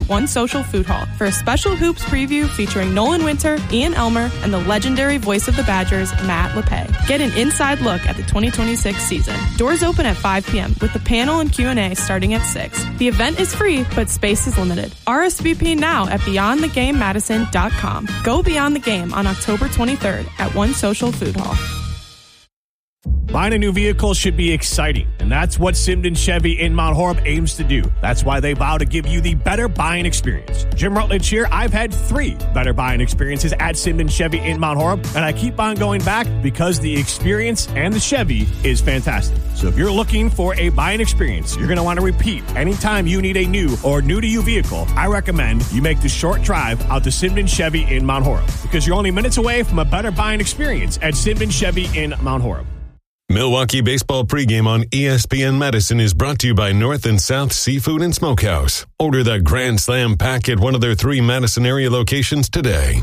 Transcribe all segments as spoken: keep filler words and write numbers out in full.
One Social Food Hall for a special Hoops preview featuring Nolan Winter, Ian Elmer, and the legendary voice of the Badgers, Matt LePay. Get an inside look at the twenty twenty-six season. Doors open at five p.m. with the panel and Q and A starting at six. The event is free, but space is limited. R S V P now at beyond the game madison dot com. Go Beyond the Game on October twenty-third at One Social Food Hall. Buying a new vehicle should be exciting, and that's what Simden Chevy in Mount Horeb aims to do. That's why they vow to give you the better buying experience. Jim Rutledge here. I've had three better buying experiences at Simden Chevy in Mount Horeb, and I keep on going back because the experience and the Chevy is fantastic. So if you're looking for a buying experience you're going to want to repeat anytime you need a new or new-to-you vehicle, I recommend you make the short drive out to Simden Chevy in Mount Horeb, because you're only minutes away from a better buying experience at Simden Chevy in Mount Horeb. Milwaukee Baseball pregame on E S P N Madison is brought to you by North and South Seafood and Smokehouse. Order the Grand Slam pack at one of their three Madison area locations today.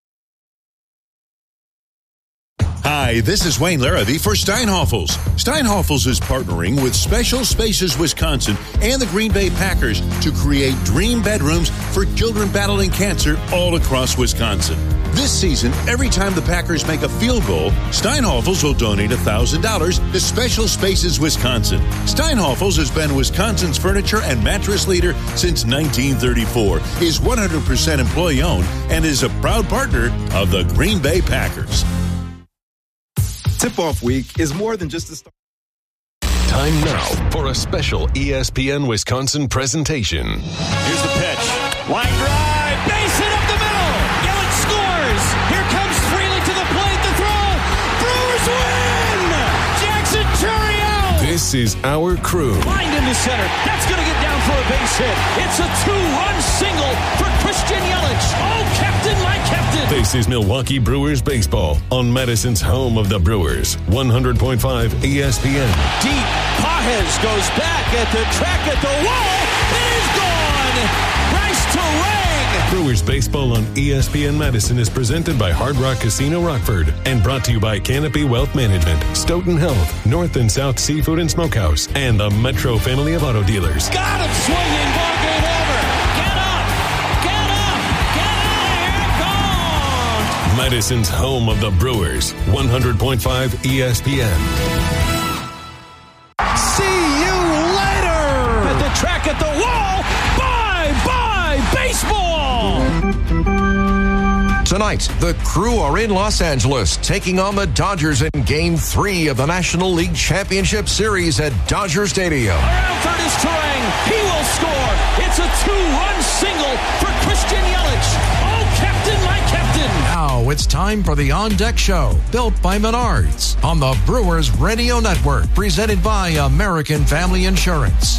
Hi, this is Wayne Larrabee for Steinhoffels. Steinhoffels is partnering with Special Spaces Wisconsin and the Green Bay Packers to create dream bedrooms for children battling cancer all across Wisconsin. This season, every time the Packers make a field goal, Steinhoffels will donate one thousand dollars to Special Spaces Wisconsin. Steinhoffels has been Wisconsin's furniture and mattress leader since nineteen thirty-four, is one hundred percent employee-owned, and is a proud partner of the Green Bay Packers. Tip-off week is more than just a start. Time now for a special E S P N Wisconsin presentation. Here's the pitch. Line drive. Base hit up the middle. Yelich scores. Here comes Freely to the plate. The throw. Brewers win. Jackson Chourio. This is our crew. Lined into center. That's going to get down for a base hit. It's a two-run single for Christian Yelich. Oh, Captain, my Captain. This is Milwaukee Brewers baseball on Madison's home of the Brewers, one hundred point five E S P N. Deep, Pages goes back at the track at the wall. It is gone. Bryce Terang. Brewers baseball on E S P N Madison is presented by Hard Rock Casino Rockford and brought to you by Canopy Wealth Management, Stoughton Health, North and South Seafood and Smokehouse, and the Metro family of auto dealers. Got him swinging. Ball game over. Get up. Get up. Get out of here. Gone. Madison's home of the Brewers, one hundred point five E S P N. See you later. At the track at the wall. Bye-bye baseball. Tonight, the Crew are in Los Angeles, taking on the Dodgers in Game three of the National League Championship Series at Dodger Stadium. Around third is Terang. He will score. It's a two-run single for Christian Yelich. Oh, Captain, my Captain. Now it's time for the On Deck Show, built by Menards, on the Brewers Radio Network, presented by American Family Insurance.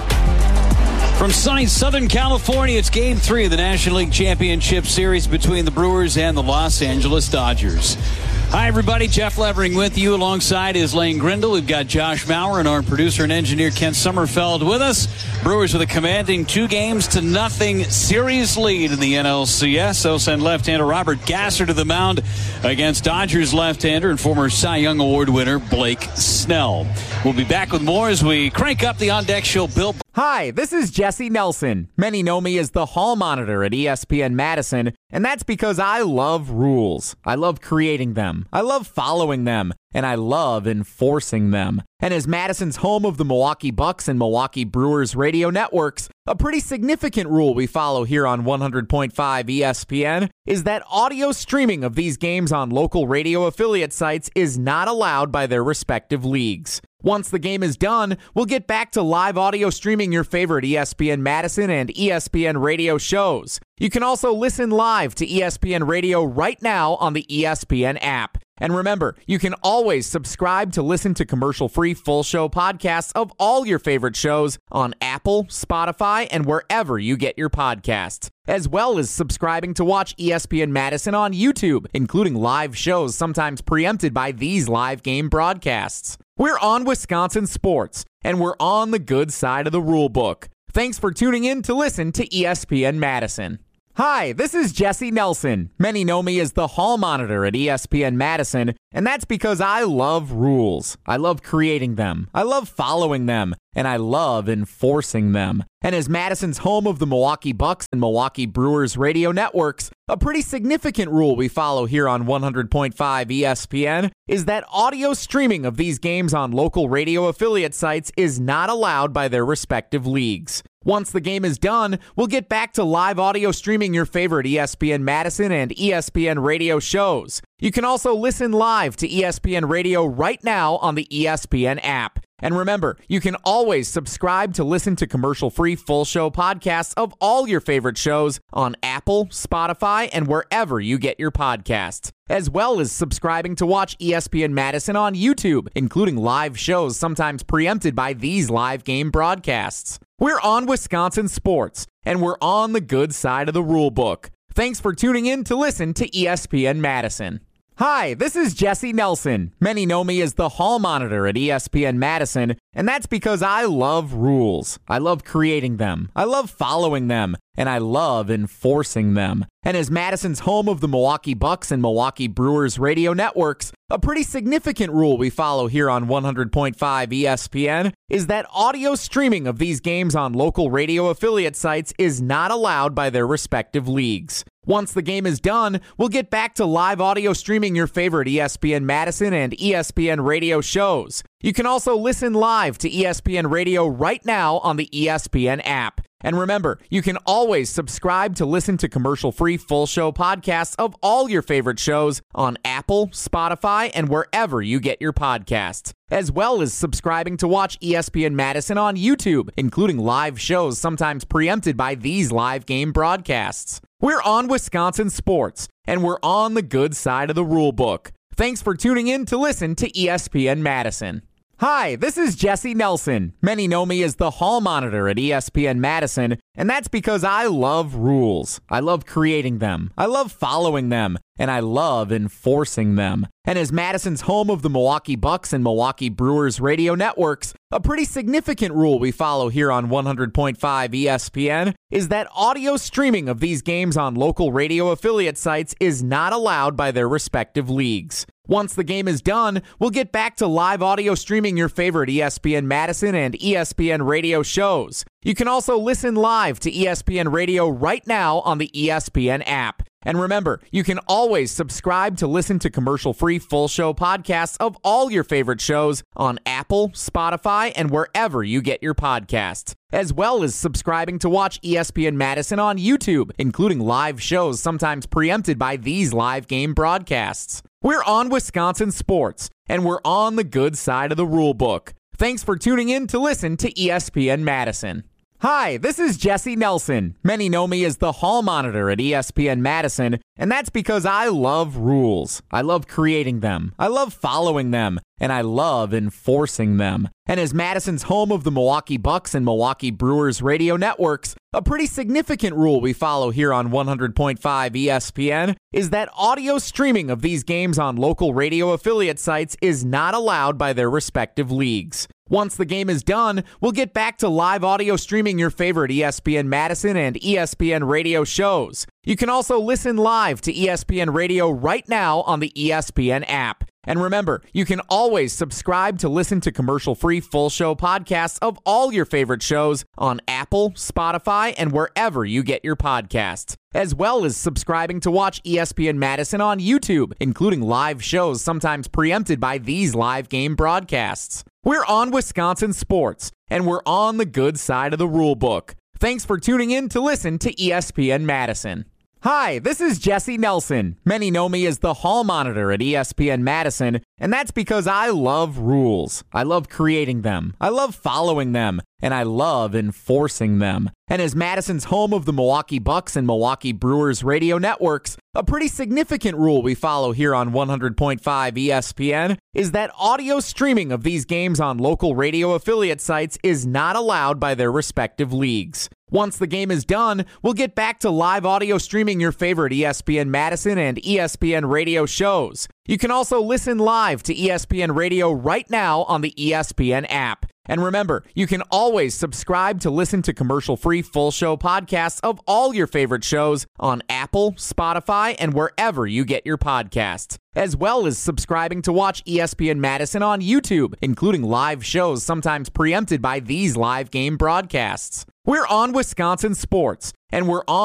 From sunny Southern California, it's Game three of the National League Championship Series between the Brewers and the Los Angeles Dodgers. Hi, everybody. Jeff Levering with you. Alongside is Lane Grindle. We've got Josh Maurer and our producer and engineer Ken Sommerfeld with us. Brewers with a commanding two games to nothing series lead in the N L C S. They'll send left-hander Robert Gasser to the mound against Dodgers left-hander and former Cy Young Award winner Blake Snell. We'll be back with more as we crank up the On Deck Show. Bill. Hi, this is Jesse Nelson. Many know me as the Hall Monitor at E S P N Madison, and that's because I love rules. I love creating them. I love following them, and I love enforcing them. And as Madison's home of the Milwaukee Bucks and Milwaukee Brewers radio networks, a pretty significant rule we follow here on one hundred point five E S P N is that audio streaming of these games on local radio affiliate sites is not allowed by their respective leagues. Once the game is done, we'll get back to live audio streaming your favorite E S P N Madison and E S P N radio shows. You can also listen live to E S P N Radio right now on the E S P N app. And remember, you can always subscribe to listen to commercial-free full show podcasts of all your favorite shows on Apple, Spotify, and wherever you get your podcasts, as well as subscribing to watch E S P N Madison on YouTube, including live shows sometimes preempted by these live game broadcasts. We're on Wisconsin sports, and we're on the good side of the rule book. Thanks for tuning in to listen to E S P N Madison. Hi, this is Jesse Nelson. Many know me as the Hall Monitor at E S P N Madison, and that's because I love rules. I love creating them. I love following them, and I love enforcing them. And as Madison's home of the Milwaukee Bucks and Milwaukee Brewers radio networks, a pretty significant rule we follow here on one hundred point five E S P N is that audio streaming of these games on local radio affiliate sites is not allowed by their respective leagues. Once the game is done, we'll get back to live audio streaming your favorite E S P N Madison and E S P N radio shows. You can also listen live to E S P N Radio right now on the E S P N app. And remember, you can always subscribe to listen to commercial-free full show podcasts of all your favorite shows on Apple, Spotify, and wherever you get your podcasts, as well as subscribing to watch E S P N Madison on YouTube, including live shows sometimes preempted by these live game broadcasts. We're on Wisconsin sports, and we're on the good side of the rule book. Thanks for tuning in to listen to E S P N Madison. Hi, this is Jesse Nelson. Many know me as the Hall Monitor at E S P N Madison, and that's because I love rules. I love creating them. I love following them, and I love enforcing them. And as Madison's home of the Milwaukee Bucks and Milwaukee Brewers radio networks, a pretty significant rule we follow here on one hundred point five E S P N is that audio streaming of these games on local radio affiliate sites is not allowed by their respective leagues. Once the game is done, we'll get back to live audio streaming your favorite E S P N Madison and E S P N radio shows. You can also listen live to E S P N Radio right now on the E S P N app. And remember, you can always subscribe to listen to commercial-free full show podcasts of all your favorite shows on Apple, Spotify, and wherever you get your podcasts, as well as subscribing to watch E S P N Madison on YouTube, including live shows sometimes preempted by these live game broadcasts. We're on Wisconsin sports, and we're on the good side of the rule book. Thanks for tuning in to listen to E S P N Madison. Hi, this is Jesse Nelson. Many know me as the Hall Monitor at E S P N Madison, and that's because I love rules. I love creating them. I love following them, and I love enforcing them. And as Madison's home of the Milwaukee Bucks and Milwaukee Brewers radio networks, a pretty significant rule we follow here on one hundred point five E S P N is that audio streaming of these games on local radio affiliate sites is not allowed by their respective leagues. Once the game is done, we'll get back to live audio streaming your favorite E S P N Madison and E S P N radio shows. You can also listen live to E S P N Radio right now on the E S P N app. And remember, you can always subscribe to listen to commercial-free full show podcasts of all your favorite shows on Apple, Spotify, and wherever you get your podcasts, as well as subscribing to watch E S P N Madison on YouTube, including live shows sometimes preempted by these live game broadcasts. We're on Wisconsin sports, and we're on the good side of the rule book. Thanks for tuning in to listen to E S P N Madison. Hi, this is Jesse Nelson. Many know me as the Hall Monitor at E S P N Madison, and that's because I love rules. I love creating them. I love following them, and I love enforcing them. And as Madison's home of the Milwaukee Bucks and Milwaukee Brewers radio networks, a pretty significant rule we follow here on one hundred point five E S P N is that audio streaming of these games on local radio affiliate sites is not allowed by their respective leagues. Once the game is done, we'll get back to live audio streaming your favorite E S P N Madison and E S P N radio shows. You can also listen live to E S P N Radio right now on the E S P N app. And remember, you can always subscribe to listen to commercial-free full show podcasts of all your favorite shows on Apple, Spotify, and wherever you get your podcasts, as well as subscribing to watch E S P N Madison on YouTube, including live shows sometimes preempted by these live game broadcasts. We're on Wisconsin sports, and we're on the good side of the rule book. Thanks for tuning in to listen to E S P N Madison. Hi, this is Jesse Nelson. Many know me as the Hall Monitor at E S P N Madison, and that's because I love rules. I love creating them. I love following them, and I love enforcing them. And as Madison's home of the Milwaukee Bucks and Milwaukee Brewers radio networks, a pretty significant rule we follow here on one hundred point five E S P N is that audio streaming of these games on local radio affiliate sites is not allowed by their respective leagues. Once the game is done, we'll get back to live audio streaming your favorite E S P N Madison and E S P N radio shows. You can also listen live to E S P N Radio right now on the E S P N app. And remember, you can always subscribe to listen to commercial-free full show podcasts of all your favorite shows on Apple, Spotify, and wherever you get your podcasts, as well as subscribing to watch E S P N Madison on YouTube, including live shows sometimes preempted by these live game broadcasts. We're on Wisconsin sports, and we're on